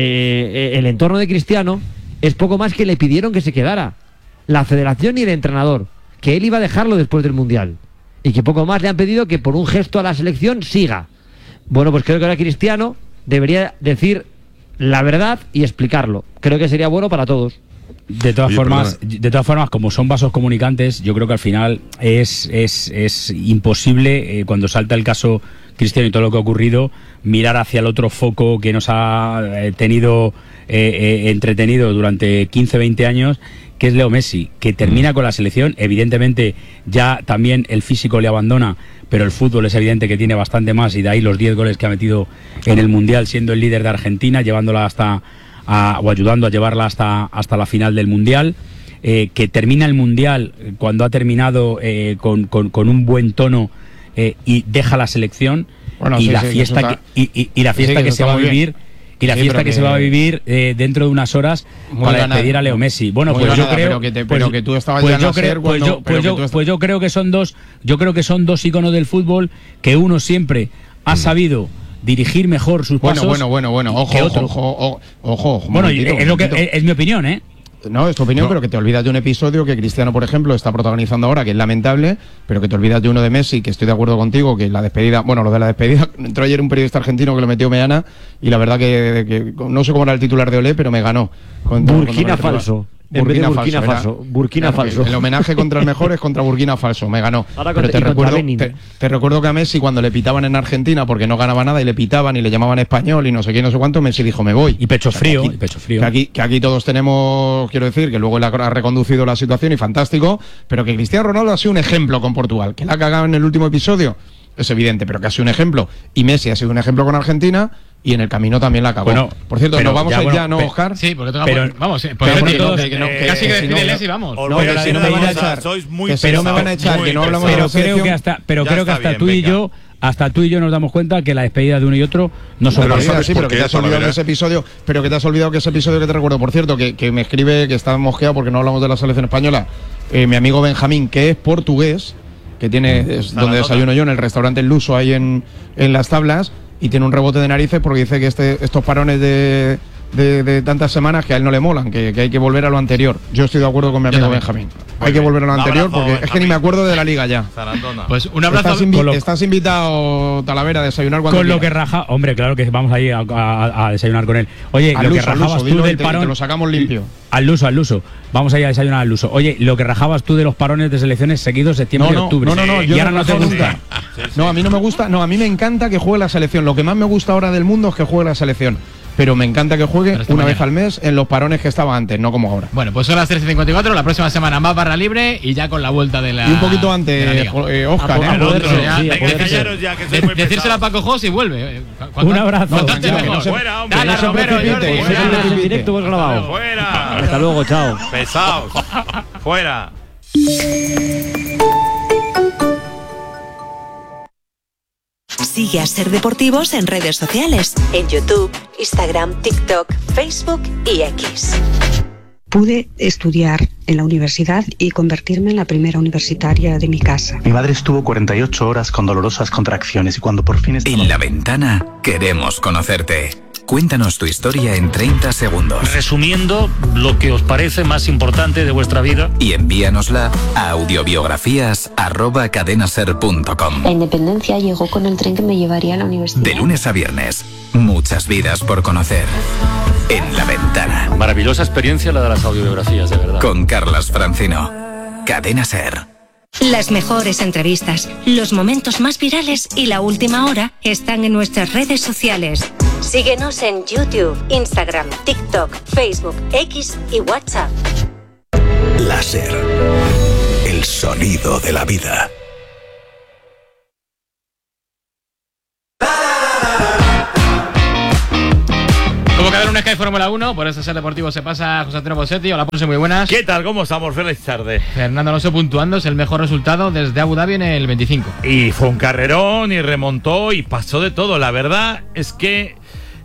eh, eh, el entorno de Cristiano es poco más que le pidieron que se quedara. La federación y el entrenador. Que él iba a dejarlo después del Mundial. Y que poco más le han pedido que por un gesto a la selección siga. Bueno, pues creo que ahora Cristiano debería decir la verdad y explicarlo. Creo que sería bueno para todos. De todas Oye, formas, perdona. de todas formas, como son vasos comunicantes, yo creo que al final es, es, es imposible, eh, cuando salta el caso Cristiano y todo lo que ha ocurrido, mirar hacia el otro foco que nos ha eh, tenido eh, eh, entretenido durante quince, veinte años, que es Leo Messi, que termina con la selección. Evidentemente ya también el físico le abandona, pero el fútbol es evidente que tiene bastante más, y de ahí los diez goles que ha metido en el Mundial, siendo el líder de Argentina, llevándola hasta a, o ayudando a llevarla hasta, hasta la final del Mundial. Eh, que termina el Mundial cuando ha terminado eh, con, con, con un buen tono, eh, y deja la selección. Bueno, y, sí, la sí, que fiesta eso que, está- y, y- y la sí, fiesta que que eso se está va a muy vivir bien. y la Sí, fiesta pero que, que- se va a vivir eh, dentro de unas horas Muy para ganada. despedir a Leo Messi. Bueno, Muy pues yo ganada, creo pero que te- pues- pero que tú estabas pues ya en yo la creo SER pues cuando- yo, pero pues que yo- tú est- pues yo creo que son dos yo creo que son dos íconos del fútbol, que uno siempre ha sabido dirigir mejor sus Bueno, pasos bueno, bueno, bueno, ojo, que ojo, otro. ojo, ojo, ojo, ojo, un Bueno, y momentito, es lo que un momentito. es, es mi opinión, ¿eh? No, es tu opinión, No. pero que te olvidas de un episodio que Cristiano, por ejemplo, está protagonizando ahora, que es lamentable, pero que te olvidas de uno de Messi, que estoy de acuerdo contigo, que la despedida, bueno, lo de la despedida, entró ayer un periodista argentino que lo metió Meana, y la verdad que, que no sé cómo era el titular de Olé, pero me ganó. Con- Burkina cuando me- Faso. En vez de Burkina era- Faso. Burkina claro, Faso. que El homenaje contra el mejor es contra Burkina Faso, me ganó. Ahora Pero contra- te y contra recuerdo, Benin. te, te recuerdo que a Messi, cuando le pitaban en Argentina porque no ganaba nada y le pitaban y le llamaban español y no sé qué, no sé cuánto, Messi dijo, me voy. Y pecho O sea, frío, que aquí- y pecho frío. Que aquí, que aquí todos tenemos, quiero decir, que luego él ha ha reconducido la situación y fantástico, pero que Cristiano Ronaldo ha sido un ejemplo con Portugal. Que la ha cagado en el último episodio, es evidente, pero que ha sido un ejemplo. Y Messi ha sido un ejemplo con Argentina y en el camino también la cagó. Bueno, por cierto, pero nos vamos ya, a ir bueno, ya, ¿no, pe- Oscar? Sí, porque tengo Pero- vamos, eh, pero porque que todos, no, que no, eh, que- casi que que si despide no- Lessi, vamos. Os No, voy a que si decir no una me van a cosa, echar, sois muy que si no me van a pesados, echar, muy que no hablamos de Pero la pesados. creo que selección. hasta pero Ya creo que está hasta bien, tú y venga. yo hasta tú y yo nos damos cuenta que la despedida de uno y otro no son Pero Pero ¿sabes sí, por pero que qué, te has olvidado Talavera? que ese episodio, pero que te has olvidado que ese episodio que te recuerdo, por cierto, que, que me escribe que está mosqueado porque no hablamos de la selección española, eh, mi amigo Benjamín, que es portugués, que tiene es donde Zaragoza. desayuno yo, en el restaurante El Luso, ahí en, en Las Tablas, y tiene un rebote de narices porque dice que este, estos parones de, de, de tantas semanas que a él no le molan, que, que hay que volver a lo anterior. Yo estoy de acuerdo con mi amigo también. Benjamín. Muy Hay que bien. volver a lo Un anterior abrazo, porque es que ni Benjamín. me acuerdo de la liga ya. Zarandona. Pues un abrazo. Estás, invi- con lo- estás invitado, Talavera, a desayunar cuando con lo que quieras. raja, hombre, claro que vamos ahí a, a- a desayunar con él. Oye, Al lo que Luso, al rajabas Luso, tú dilo y del te- y te parón lo sacamos limpio. al Luso, al Luso. Vamos a ir a desayunar al Luso. Oye, lo que rajabas tú de los parones de selecciones seguidos septiembre No, y no, octubre. no, no, no, y yo ahora no no te rajo gusta. nunca. No, a mí no me gusta, no, a mí me encanta que juegue la selección. Lo que más me gusta ahora del mundo es que juegue la selección. pero me encanta que juegue Pero esta una mañana. vez al mes en los parones que estaba antes, no como ahora. Bueno, pues son las trece cincuenta y cuatro, la próxima semana más barra libre y ya con la vuelta de la. Y un poquito de antes, la liga. eh, Oscar, A ¿eh? po- a poderse, Otro, ya, sí, a de- poderse. callaros ya, que soy muy Decírselo a Paco Jos y vuelve. Un abrazo. Cuanto antes tranquilo, que mejor. no se- Fuera, hombre. Que no Dale, se Romero, precipite, Jordi. que no se Fuera. precipite. En directo hemos grabado. ¡Fuera! Hasta luego, chao. Pesaos. Fuera. Sigue a Ser Deportivos en redes sociales, en YouTube, Instagram, TikTok, Facebook y X. Pude estudiar en la universidad y convertirme en la primera universitaria de mi casa. Mi madre estuvo cuarenta y ocho horas con dolorosas contracciones y cuando por fin... En La Ventana queremos conocerte. Cuéntanos tu historia en treinta segundos. Resumiendo lo que os parece más importante de vuestra vida. Y envíanosla a audiobiografías arroba cadenaser punto com. La independencia llegó con el tren que me llevaría a la universidad. De lunes a viernes, muchas vidas por conocer. En La Ventana. Maravillosa experiencia la de las audiobiografías, de verdad. Con Carlas Francino. Cadena Ser. Las mejores entrevistas, los momentos más virales y la última hora están en nuestras redes sociales. Síguenos en YouTube, Instagram, TikTok, Facebook, X y WhatsApp. Láser. El sonido de la vida. Como cada lunes que hay Fórmula uno, por eso Ser Deportivo se pasa José Antonio Posetti. Hola, Ponce, muy buenas. ¿Qué tal? ¿Cómo estamos? Feliz tarde. Fernando Alonso puntuando, es el mejor resultado desde Abu Dhabi en el veinticinco. Y fue un carrerón y remontó y pasó de todo. La verdad es que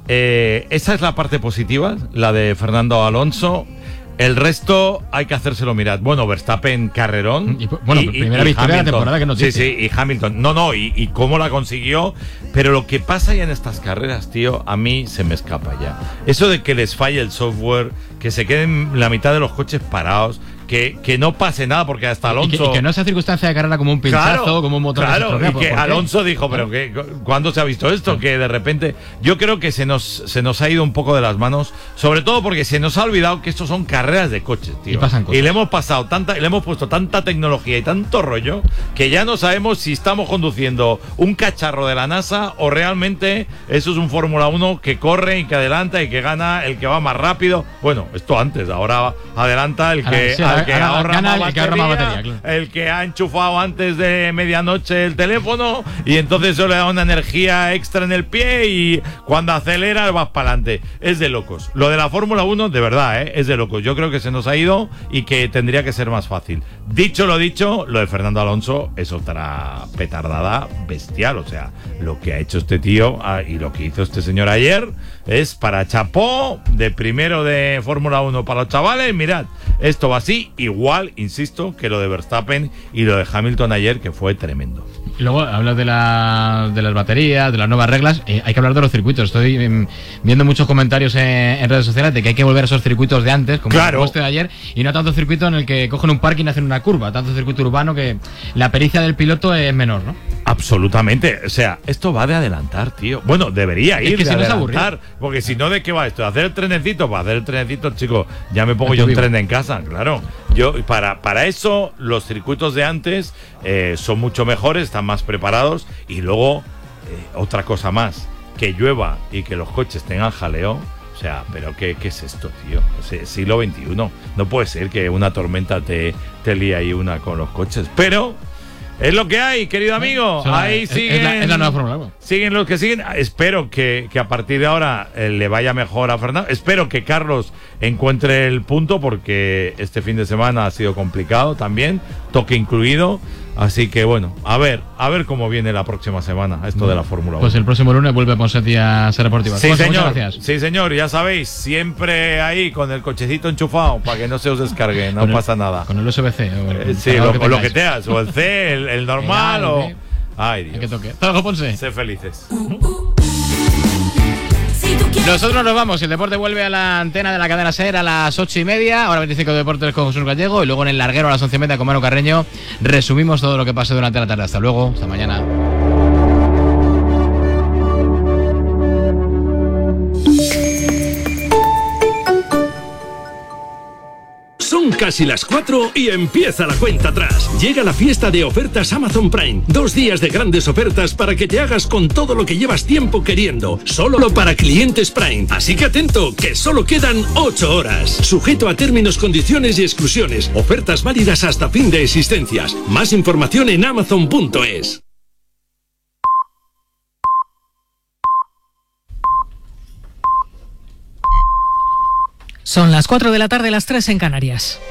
eh, esa es la parte positiva, la de Fernando Alonso. El resto hay que hacérselo mirar. Bueno, Verstappen carrerón. Y, bueno, primera victoria de la temporada que nos Sí, dice. sí, y Hamilton. No, no, y, y cómo la consiguió. Pero lo que pasa ya en estas carreras, tío, a mí se me escapa ya. Eso de que les falle el software, que se queden la mitad de los coches parados, que, que no pase nada, porque hasta Alonso... Y que, y que no sea circunstancia de carrera como un pinchazo, Claro, como un motor que se Claro, estropea, y ¿por que qué? Alonso dijo, pero que, ¿cuándo se ha visto esto? Que de repente, yo creo que se nos, se nos ha ido un poco de las manos, sobre todo porque se nos ha olvidado que estos son carreras de coches, tío. Y pasan cosas. Y le hemos pasado tanta, le hemos puesto tanta tecnología y tanto rollo que ya no sabemos si estamos conduciendo un cacharro de la NASA o realmente eso es un Fórmula uno que corre y que adelanta y que gana el que va más rápido. Bueno, esto antes, ahora adelanta el que, Ahora, sí, al que ahora ahorra gana más el que ahorra más batería, batería, claro. el que ha enchufado antes de medianoche el teléfono y entonces eso le da una energía extra en el pie y cuando acelera vas para adelante. Es de locos. Lo de la Fórmula uno, de verdad, ¿eh? Es de locos. Yo creo que se nos ha ido y que tendría que ser más fácil. Dicho lo dicho, lo de Fernando Alonso es otra petardada bestial. O sea, lo que ha hecho este tío ah, y lo que hizo este señor ayer es para chapó de primero de Fórmula uno para los chavales. Mirad, esto va así, igual, insisto, que lo de Verstappen y lo de Hamilton ayer, que fue tremendo. Y luego hablas de, la, de las baterías, de las nuevas reglas. Eh, hay que hablar de los circuitos. Estoy eh, viendo muchos comentarios en, en redes sociales de que hay que volver a esos circuitos de antes, como Claro. el poste de ayer, y no tanto circuito en el que cogen un parking y hacen una curva, tanto circuito urbano que la pericia del piloto es menor, ¿no? Absolutamente. O sea, esto va de adelantar, tío. Bueno, debería Es ir que de si no es adelantar. aburrido. Porque si no, ¿de qué va esto? ¿Hacer el trenecito? Para hacer el trenecito, chico, ya me pongo Yo yo un vivo. tren en casa, claro. Yo, para, para eso, los circuitos de antes eh, son mucho mejores, están más preparados. Y luego, eh, otra cosa más, que llueva y que los coches tengan jaleo. O sea, ¿pero qué, qué es esto, tío? O sea, siglo veintiuno. No puede ser que una tormenta te, te líe ahí una con los coches. Pero es lo que hay, querido amigo. Eso Ahí es- siguen. es la- es la nueva Fórmula uno. Siguen los que siguen. Espero que, que a partir de ahora eh, le vaya mejor a Fernando. Espero que Carlos encuentre el punto porque este fin de semana ha sido complicado también, toque incluido. Así que bueno, a ver, a ver cómo viene la próxima semana esto de la Fórmula uno. Pues el próximo lunes vuelve Ponsetti a Ser Deportiva. Sí, Ponce, señor. muchas gracias. Sí, señor. Ya sabéis, siempre ahí con el cochecito enchufado para que no se os descargue, no Con el- pasa nada. Con el U S B C. O el Eh, sí, cargador lo, que o lo que tengáis. teas, o el C, el, el normal, El A, el o. B. Ay, Dios. Que toque. Hasta luego, Ponce. Sé felices. Nosotros nos vamos. El deporte vuelve a la antena de la cadena SER a las ocho y media. Ahora veinticinco de deportes con Jesús Gallego. Y luego en el larguero a las once y media con Manu Carreño. Resumimos todo lo que pase durante la tarde. Hasta luego. Hasta mañana. Son casi las cuatro y empieza la cuenta atrás. Llega la fiesta de ofertas Amazon Prime. Dos días de grandes ofertas para que te hagas con todo lo que llevas tiempo queriendo. Solo para clientes Prime. Así que atento, que solo quedan ocho horas. Sujeto a términos, condiciones y exclusiones. Ofertas válidas hasta fin de existencias. Más información en amazon punto es. Son las cuatro de la tarde, las tres en Canarias.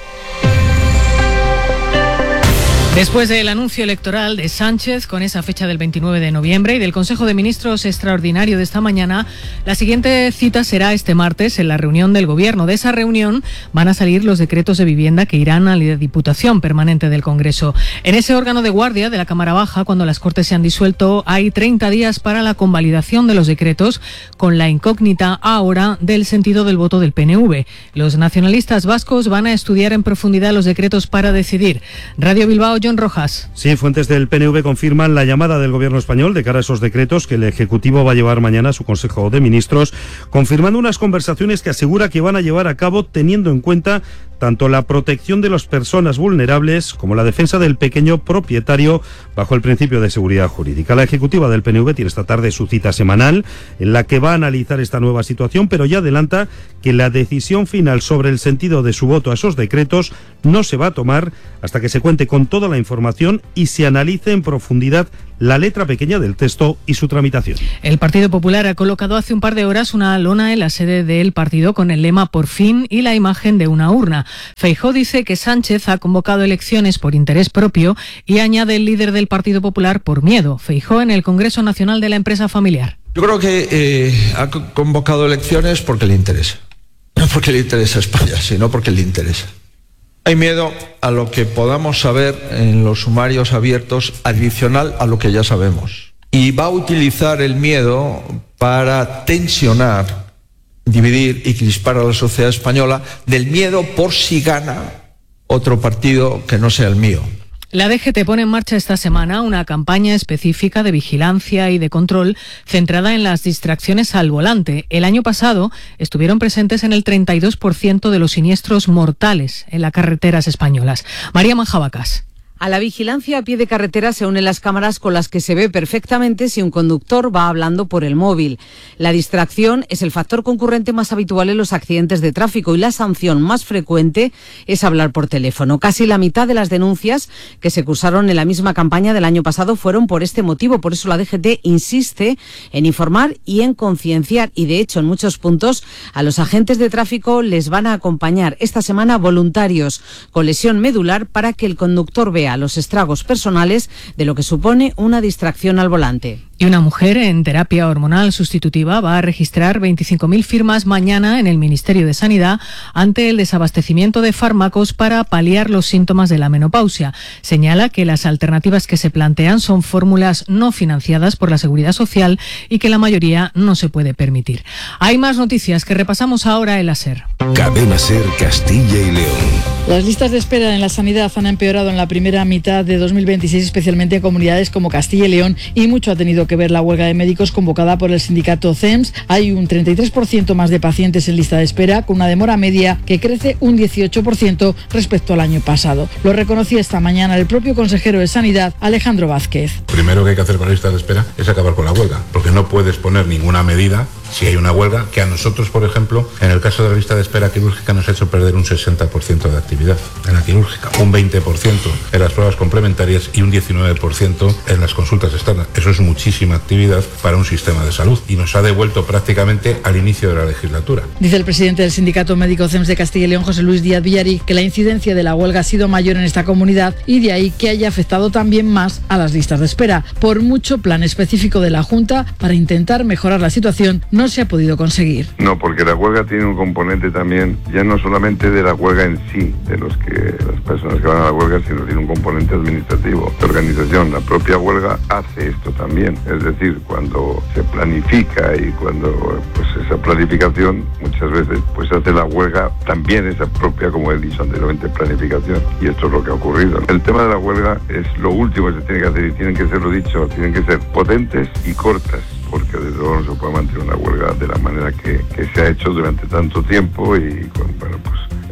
Después del anuncio electoral de Sánchez con esa fecha del veintinueve de noviembre y del Consejo de Ministros extraordinario de esta mañana, la siguiente cita será este martes en la reunión del Gobierno. De esa reunión van a salir los decretos de vivienda que irán a la Diputación Permanente del Congreso. En ese órgano de guardia de la Cámara Baja, cuando las Cortes se han disuelto, hay treinta días para la convalidación de los decretos, con la incógnita ahora del sentido del voto del P N V. Los nacionalistas vascos van a estudiar en profundidad los decretos para decidir. Radio Bilbao, John Rojas. Sí, fuentes del P N V confirman la llamada del Gobierno español de cara a esos decretos que el Ejecutivo va a llevar mañana a su Consejo de Ministros, confirmando unas conversaciones que asegura que van a llevar a cabo teniendo en cuenta tanto la protección de las personas vulnerables como la defensa del pequeño propietario bajo el principio de seguridad jurídica. La ejecutiva del P N V tiene esta tarde su cita semanal en la que va a analizar esta nueva situación, pero ya adelanta que la decisión final sobre el sentido de su voto a esos decretos no se va a tomar hasta que se cuente con toda la información y se analice en profundidad la letra pequeña del texto y su tramitación. El Partido Popular ha colocado hace un par de horas una lona en la sede del partido con el lema "Por fin" y la imagen de una urna. Feijóo dice que Sánchez ha convocado elecciones por interés propio y añade el líder del Partido Popular por miedo. Feijóo en el Congreso Nacional de la Empresa Familiar. Yo creo que eh, ha convocado elecciones porque le interesa. No porque le interesa a España, sino porque le interesa. Hay miedo a lo que podamos saber en los sumarios abiertos adicional a lo que ya sabemos. Y va a utilizar el miedo para tensionar, dividir y crispar a la sociedad española del miedo por si gana otro partido que no sea el mío. La D G T pone en marcha esta semana una campaña específica de vigilancia y de control centrada en las distracciones al volante. El año pasado estuvieron presentes en el treinta y dos por ciento de los siniestros mortales en las carreteras españolas. María Manjabacas. A la vigilancia a pie de carretera se unen las cámaras con las que se ve perfectamente si un conductor va hablando por el móvil. La distracción es el factor concurrente más habitual en los accidentes de tráfico y la sanción más frecuente es hablar por teléfono. Casi la mitad de las denuncias que se cursaron en la misma campaña del año pasado fueron por este motivo. Por eso la D G T insiste en informar y en concienciar y, de hecho, en muchos puntos a los agentes de tráfico les van a acompañar esta semana voluntarios con lesión medular para que el conductor vea los estragos personales de lo que supone una distracción al volante. Y una mujer en terapia hormonal sustitutiva va a registrar veinticinco mil firmas mañana en el Ministerio de Sanidad ante el desabastecimiento de fármacos para paliar los síntomas de la menopausia. Señala que las alternativas que se plantean son fórmulas no financiadas por la Seguridad Social y que la mayoría no se puede permitir. Hay más noticias que repasamos ahora en la SER. Cadena SER Castilla y León. Las listas de espera en la sanidad han empeorado en la primera mitad de dos mil veintiséis, especialmente en comunidades como Castilla y León, y mucho ha tenido que ver la huelga de médicos convocada por el sindicato C E M S. Hay un treinta y tres por ciento más de pacientes en lista de espera, con una demora media que crece un dieciocho por ciento respecto al año pasado. Lo reconocía esta mañana el propio consejero de Sanidad, Alejandro Vázquez. Primero que hay que hacer con la lista de espera es acabar con la huelga, porque no puedes poner ninguna medida si hay una huelga, que a nosotros, por ejemplo, en el caso de la lista de espera quirúrgica nos ha hecho perder un sesenta por ciento de actividad en la quirúrgica, un veinte por ciento en las pruebas complementarias y un diecinueve por ciento en las consultas externas. Eso es muchísima actividad para un sistema de salud y nos ha devuelto prácticamente al inicio de la legislatura. Dice el presidente del sindicato médico C E M S de Castilla y León, José Luis Díaz Villari, que la incidencia de la huelga ha sido mayor en esta comunidad y de ahí que haya afectado también más a las listas de espera. Por mucho plan específico de la Junta para intentar mejorar la situación, no se ha podido conseguir. No, porque la huelga tiene un componente también, ya no solamente de la huelga en sí, de los que las personas que van a la huelga, sino tiene un componente administrativo, de organización. La propia huelga hace esto también, es decir, cuando se planifica y cuando pues esa planificación muchas veces pues hace la huelga también esa propia, como he dicho anteriormente, planificación, y esto es lo que ha ocurrido. El tema de la huelga es lo último que se tiene que hacer y tienen que ser, lo dicho, tienen que ser potentes y cortas, porque desde luego no se puede mantener una huelga de la manera que, que se ha hecho durante tanto tiempo y con, bueno, pues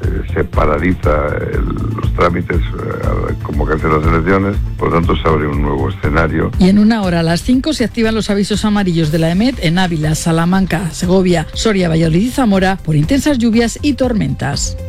eh, se paraliza el, los trámites eh, a convocarse las elecciones, por lo tanto se abre un nuevo escenario. Y en una hora, a las cinco, se activan los avisos amarillos de la EMET en Ávila, Salamanca, Segovia, Soria, Valladolid y Zamora por intensas lluvias y tormentas.